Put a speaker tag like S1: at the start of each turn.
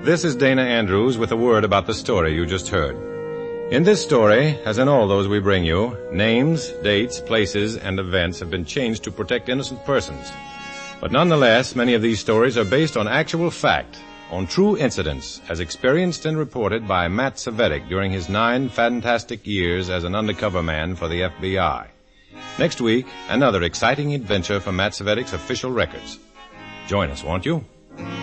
S1: This is Dana Andrews with a word about the story you just heard. In this story, as in all those we bring you, names, dates, places, and events have been changed to protect innocent persons. But nonetheless, many of these stories are based on actual fact, on true incidents, as experienced and reported by Matt Cvetic during his 9 fantastic years as an undercover man for the FBI. Next week, another exciting adventure from Matt Cvetic's official records. Join us, won't you?